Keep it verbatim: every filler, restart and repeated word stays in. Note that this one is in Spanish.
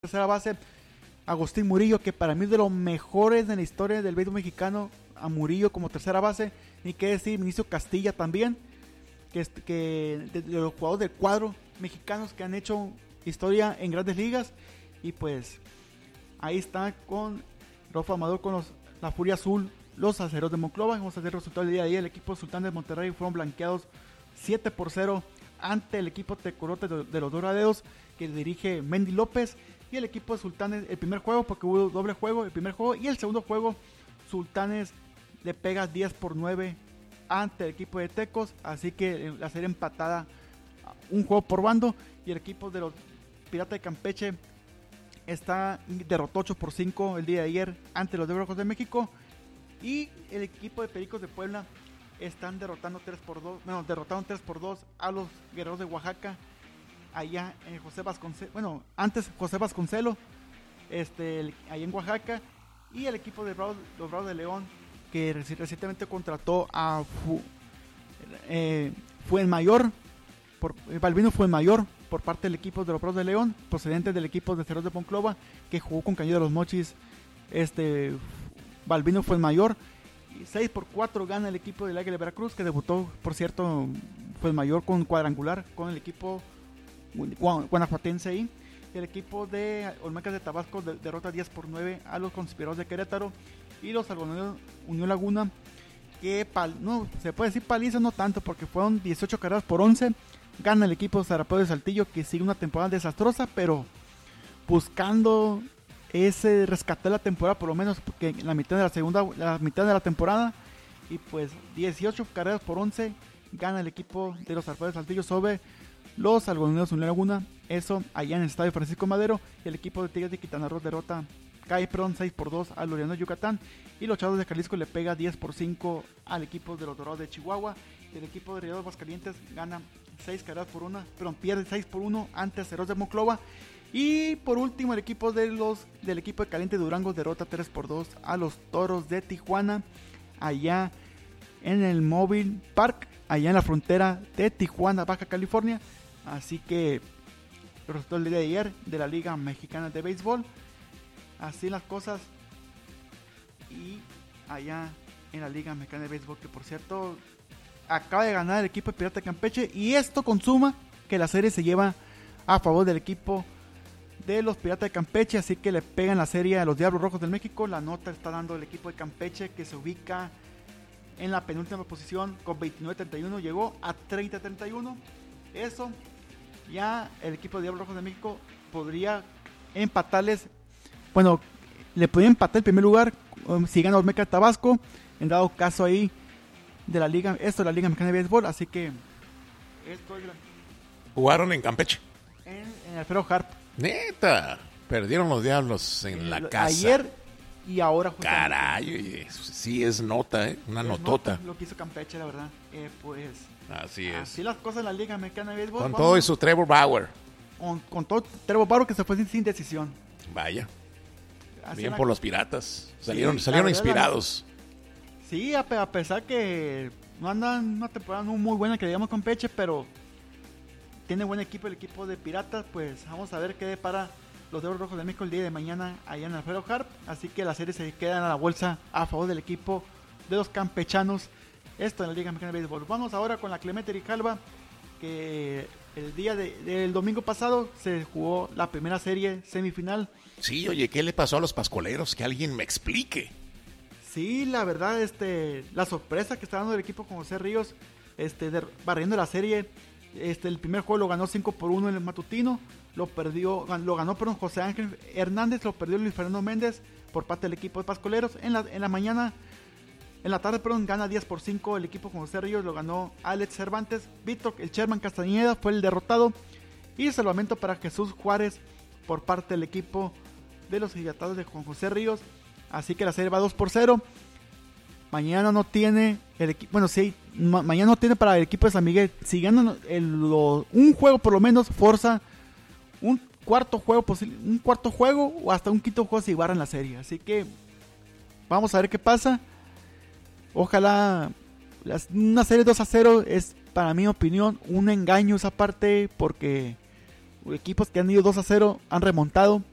tercera base, Agustín Murillo, que para mí es de los mejores en la historia del béisbol mexicano, a Murillo como tercera base, ni qué decir, Vinicio Castilla también, que, que de, de los jugadores del cuadro mexicanos que han hecho historia en grandes ligas, y pues ahí está con Rafa Amador con los, la Furia Azul, los Aceros de Monclova. Vamos a hacer el resultado del día de ayer. El equipo Sultán de Monterrey fueron blanqueados siete por cero ante el equipo Tecolote de, de los Doraderos, que dirige Mendy López. Y el equipo de Sultanes, el primer juego, porque hubo doble juego, el primer juego y el segundo juego, Sultanes le pega diez por nueve ante el equipo de Tecos, así que la serie empatada, un juego por bando, y el equipo de los Piratas de Campeche está derrotó ocho por cinco el día de ayer ante los Rojos de México, y el equipo de Pericos de Puebla están derrotando tres por dos, bueno, derrotaron tres por dos a los Guerreros de Oaxaca, allá en José Vasconcelos, bueno, antes José Vasconcelos, este, el, allá en Oaxaca, y el equipo de Bravos, los Bravos de León, que recientemente contrató a Fu, eh, Fuenmayor, por, eh, Balbino Fuenmayor, por parte del equipo de los Bravos de León, procedente del equipo de Cerros de Monclova, que jugó con Cañón de los Mochis, este, Balbino Fuenmayor, y seis por cuatro gana el equipo del Águila de Veracruz, que debutó, por cierto, Fuenmayor con cuadrangular, con el equipo guanajuatense ahí. El equipo de Olmecas de Tabasco de, derrota diez por nueve a los Conspiradores de Querétaro, y los algodoneros Unión Laguna, que pal, no se puede decir paliza, no tanto, porque fueron dieciocho carreras por once, gana el equipo de Zarapeo de Saltillo, que sigue una temporada desastrosa, pero buscando ese rescatar la temporada, por lo menos porque en la mitad de la segunda, la mitad de la temporada, y pues dieciocho carreras por once gana el equipo de los Zarapeo de Saltillo sobre los algodoneros Unión Laguna, eso allá en el estadio Francisco Madero. Y el equipo de Tigres de Quintana Roo derrota, cae perdón, seis por dos al Oriano de Yucatán, y los Chavos de Jalisco le pega diez por cinco al equipo de los Dorados de Chihuahua. Y el equipo de Río de Aguascalientes gana seis carreras por una, perdón, pierde seis por uno ante Ceros de Monclova. Y por último el equipo de los del equipo de Caliente Durango derrota tres por dos a los Toros de Tijuana, allá en el Mobile Park, allá en la frontera de Tijuana, Baja California. Así que el resultado del día de ayer de la Liga Mexicana de Béisbol, así las cosas. Y allá en la Liga Mexicana de Béisbol, que por cierto acaba de ganar el equipo de Pirata de Campeche, y esto consuma que la serie se lleva a favor del equipo de los Piratas de Campeche, así que le pegan la serie a los Diablos Rojos del México. La nota está dando el equipo de Campeche, que se ubica en la penúltima posición con veintinueve treinta y uno, llegó a treinta treinta y uno. Eso ya el equipo de Diablos Rojos de México podría empatarles, bueno, le podría empatar el primer lugar um, si gana Olmeca Tabasco, en dado caso ahí de la liga, esto es la Liga Mexicana de Béisbol. Así que esto es la... Jugaron en Campeche, en, en Alfredo Harp, neta, perdieron los Diablos en la casa ayer y ahora justamente. Caray, sí es nota, ¿eh? Una Es notota nota lo que hizo Campeche, la verdad. Eh, pues así es, así las cosas en la Liga Mexicana de Béisbol, con vamos, todo y su Trevor Bauer, con, con todo Trevor Bauer, que se fue sin, sin decisión. vaya, Así bien la... por los Piratas, salieron, sí, salieron verdad, inspirados. La... Sí, a, a pesar que no andan una temporada no muy buena que digamos con Campeche, pero tiene buen equipo el equipo de Piratas. Pues vamos a ver qué para los Diablos Rojos de México el día de mañana allá en Alfredo Harp. Así que la serie se queda en la bolsa a favor del equipo de los campechanos. Esto en la Liga Mexicana de Béisbol. Vamos ahora con la Clemente Grijalva, que el día de, del domingo pasado se jugó la primera serie semifinal. Sí, oye, ¿qué le pasó a los pascoleros? Que alguien me explique. Sí, la verdad, este, la sorpresa que está dando el equipo con José Ríos, este, de, barriendo la serie. Este, el primer juego lo ganó cinco por uno en el matutino, lo perdió, lo ganó perdón, José Ángel Hernández, lo perdió Luis Fernando Méndez por parte del equipo de pascoleros. En la, en la mañana, en la tarde, perdón, gana diez por cinco el equipo con José Ríos, lo ganó Alex Cervantes. Víctor, el Sherman Castañeda fue el derrotado, y salvamento para Jesús Juárez por parte del equipo de los Hidatados de Juan José Ríos. Así que la serie va dos por cero. Mañana no tiene el equipo, bueno, sí, ma- mañana no tiene para el equipo de San Miguel. Si ganan el, lo, un juego por lo menos, forza un cuarto juego posible, un cuarto juego o hasta un quinto juego si barran la serie. Así que vamos a ver qué pasa. Ojalá las, una serie dos a cero es, para mi opinión, un engaño esa parte, porque equipos que han ido dos a cero han remontado.